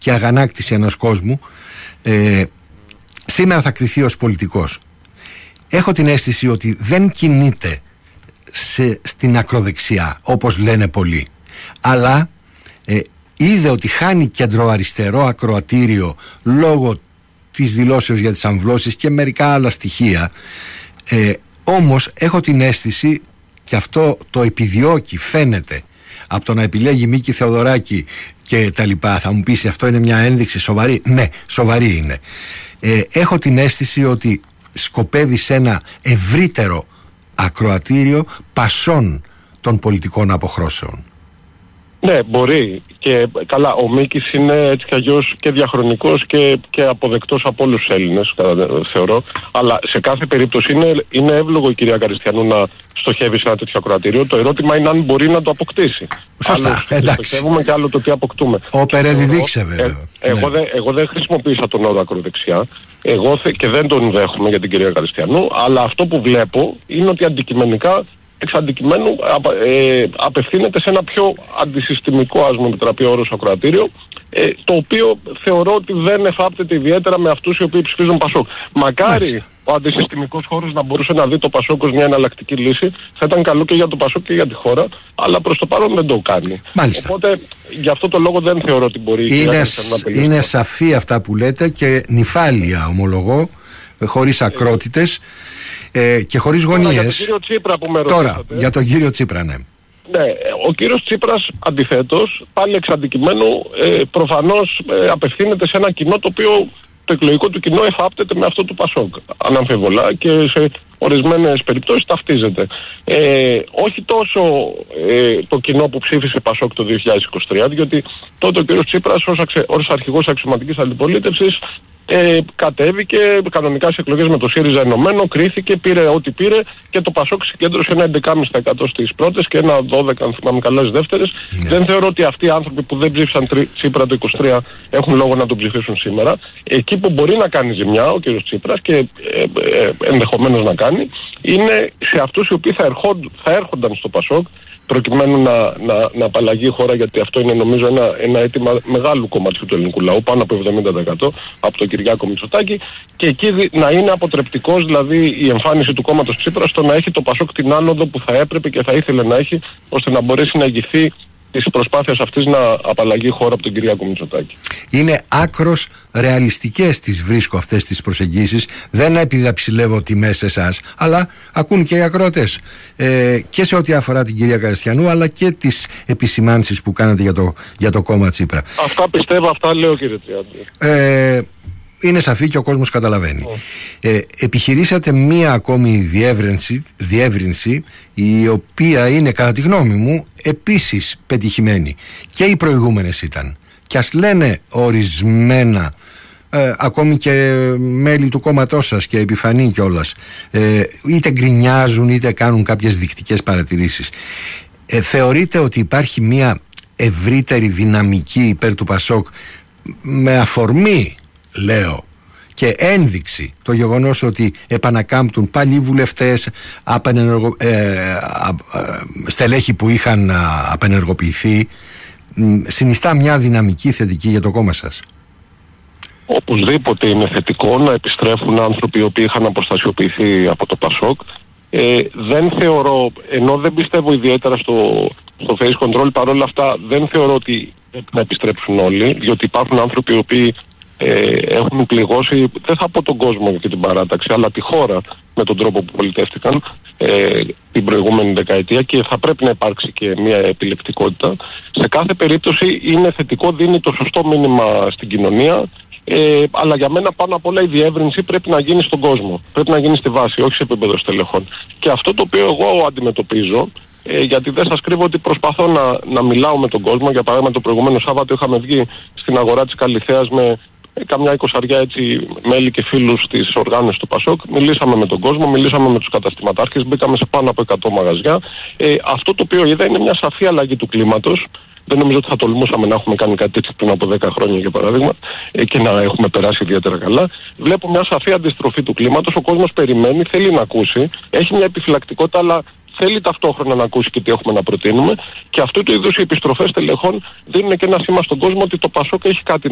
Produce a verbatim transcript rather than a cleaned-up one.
και αγανάκτηση ενός κόσμου, ε, σήμερα θα κριθεί ως πολιτικός. Έχω την αίσθηση ότι δεν κινείται σε, στην ακροδεξιά όπως λένε πολλοί, αλλά ε, είδε ότι χάνει κεντροαριστερό ακροατήριο λόγω της δηλώσεως για τις αμβλώσεις και μερικά άλλα στοιχεία. ε, όμως έχω την αίσθηση, και αυτό το επιδιώκει, φαίνεται από το να επιλέγει Μίκη Θεοδωράκη και τα λοιπά. Θα μου πεις, αυτό είναι μια ένδειξη σοβαρή? Ναι, σοβαρή είναι. ε, έχω την αίσθηση ότι σκοπεύει σε ένα ευρύτερο ακροατήριο πασών των πολιτικών αποχρώσεων. Ναι, μπορεί. Και καλά, ο Μίκης είναι έτσι κι αλλιώς και διαχρονικός και, και αποδεκτός από όλους τους Έλληνες, θεωρώ. Αλλά σε κάθε περίπτωση είναι, είναι εύλογο η κυρία Καριστιανού να στοχεύει σε ένα τέτοιο ακροατήριο. Το ερώτημα είναι αν μπορεί να το αποκτήσει. Σωστά, άλλο εντάξει. στοχεύουμε και άλλο το τι αποκτούμε. Ο Περεδιδίξε βέβαια. Ε, εγώ, ναι. δεν, εγώ δεν χρησιμοποίησα τον όρο ακροδεξιά. Εγώ θε, και δεν τον δέχομαι για την κυρία Καριστιανού. Αλλά αυτό που βλέπω είναι ότι αντικειμενικά, εξ αντικειμένου, ε, απευθύνεται σε ένα πιο αντισυστημικό, ας μου επιτραπεί ο όρος, ακροατήριο, ε, το οποίο θεωρώ ότι δεν εφάπτεται ιδιαίτερα με αυτούς οι οποίοι ψηφίζουν Πασόκ. Μακάρι Μάλιστα. ο αντισυστημικός χώρος να μπορούσε να δει το Πασόκ ως μια εναλλακτική λύση. Θα ήταν καλό και για το Πασόκ και για τη χώρα, αλλά προς το παρόν δεν το κάνει. Μάλιστα. Οπότε γι' αυτό το λόγο δεν θεωρώ ότι μπορεί είναι, να απελήσει. Είναι σαφή αυτά που λέτε και νυφάλια, ομολογώ, χωρίς ακρότητες. Ε, και χωρίς γωνίες. Για τον κύριο Τσίπρα που με Τώρα, ρωτήσατε. για τον κύριο Τσίπρα, ναι. Ναι, ο κύριος Τσίπρας αντιθέτως, πάλι εξ αντικειμένου, ε, προφανώς ε, απευθύνεται σε ένα κοινό το οποίο το εκλογικό του κοινό εφάπτεται με αυτό του Πασόκ. Αναμφιβολά και σε ορισμένες περιπτώσεις ταυτίζεται. Ε, όχι τόσο ε, το κοινό που ψήφισε Πασόκ το δύο χιλιάδες είκοσι τρία, διότι τότε ο κύριος Τσίπρας ως, αξε, ως αρχηγός αξιωματικής αντιπολίτευσης Ε, κατέβηκε κανονικά σε εκλογές με το ΣΥΡΙΖΑ ενωμένο, κρίθηκε, πήρε ό,τι πήρε και το Πασόκ συγκέντρωσε ένα έντεκα κόμμα πέντε τοις εκατό στις πρώτες και ένα δώδεκα τοις εκατό αν θυμάμαι καλά στις δεύτερες. Yeah. Δεν θεωρώ ότι αυτοί οι άνθρωποι που δεν ψήφισαν τρι, Τσίπρα το είκοσι τρία έχουν λόγο να τον ψηφίσουν σήμερα. Εκεί που μπορεί να κάνει ζημιά ο κ. Τσίπρας και ε, ε, ενδεχομένως να κάνει, είναι σε αυτούς οι οποίοι θα, ερχόν, θα έρχονταν στο Πασόκ προκειμένου να, να, να απαλλαγεί η χώρα, γιατί αυτό είναι νομίζω ένα, ένα αίτημα μεγάλου κομματιού του ελληνικού λαού, πάνω από εβδομήντα τοις εκατό από τον Κυριάκο Μητσοτάκη, και εκεί να είναι αποτρεπτικός δηλαδή η εμφάνιση του κόμματος Τσίπρα στο να έχει το Πασόκ την άνοδο που θα έπρεπε και θα ήθελε να έχει, ώστε να μπορέσει να ηγηθεί της προσπάθειας αυτής να απαλλαγεί η χώρα από τον Κυριάκο Μητσοτάκη. Είναι άκρος ρεαλιστικές τις βρίσκω αυτές τις προσεγγίσεις. Δεν επιδαψιλεύω τιμές σε εσάς, αλλά ακούν και οι ακροατές. Ε, και σε ό,τι αφορά την κυρία Καριστιανού, αλλά και τις επισημάνσεις που κάνατε για το, για το κόμμα Τσίπρα. Αυτά πιστεύω, αυτά λέω κύριε Τριάντη. Ε, είναι σαφή και ο κόσμος καταλαβαίνει. Oh. Ε, επιχειρήσατε μία ακόμη διεύρυνση, διεύρυνση η οποία είναι κατά τη γνώμη μου επίσης πετυχημένη. Και οι προηγούμενες ήταν. Και ας λένε ορισμένα ε, ακόμη και μέλη του κόμματός σας και επιφανή κιόλας, ε, είτε γκρινιάζουν είτε κάνουν κάποιες δεικτικές παρατηρήσεις. Ε, θεωρείτε ότι υπάρχει μία ευρύτερη δυναμική υπέρ του Πασόκ, με αφορμή, λέω, και ένδειξη το γεγονός ότι επανακάμπτουν πάλι οι βουλευτές, απενεργο, ε, α, α, στελέχη που είχαν α, απενεργοποιηθεί, συνιστά μια δυναμική θετική για το κόμμα σας? Οπωσδήποτε είναι θετικό να επιστρέφουν άνθρωποι οι οποίοι είχαν αποστασιοποιηθεί από το Πασόκ. Ε, δεν θεωρώ, ενώ δεν πιστεύω ιδιαίτερα στο, στο face control, παρόλα αυτά δεν θεωρώ ότι πρέπει να επιστρέψουν όλοι, διότι υπάρχουν άνθρωποι οι οποίοι ε, έχουν πληγώσει, δεν θα πω τον κόσμο και την παράταξη, αλλά τη χώρα με τον τρόπο που πολιτεύτηκαν ε, την προηγούμενη δεκαετία, και θα πρέπει να υπάρξει και μια επιλεκτικότητα. Σε κάθε περίπτωση είναι θετικό, δίνει το σωστό μήνυμα στην κοινωνία. Ε, αλλά για μένα πάνω απ' όλα η διεύρυνση πρέπει να γίνει στον κόσμο. Πρέπει να γίνει στη βάση, όχι σε επίπεδο στελεχών. Και αυτό το οποίο εγώ αντιμετωπίζω, ε, γιατί δεν σας κρύβω ότι προσπαθώ να, να μιλάω με τον κόσμο. Για παράδειγμα, το προηγούμενο Σάββατο είχαμε βγει στην αγορά της Καλιθέας με ε, καμιά εικοσαριά έτσι μέλη και φίλους της οργάνωσης του Πασόκ. Μιλήσαμε με τον κόσμο, μιλήσαμε με τους καταστηματάρχες, μπήκαμε σε πάνω από εκατό μαγαζιά. Ε, αυτό το οποίο είδα είναι μια σαφή αλλαγή του κλίματος. Δεν νομίζω ότι θα τολμούσαμε να έχουμε κάνει κάτι τέτοιο πριν από δέκα χρόνια, για παράδειγμα, και να έχουμε περάσει ιδιαίτερα καλά. Βλέπω μια σαφή αντιστροφή του κλίματος. Ο κόσμος περιμένει, θέλει να ακούσει, έχει μια επιφυλακτικότητα, αλλά θέλει ταυτόχρονα να ακούσει και τι έχουμε να προτείνουμε. Και αυτού του είδους οι επιστροφές τελεχών δίνουν και ένα σήμα στον κόσμο ότι το Πασόκ έχει κάτι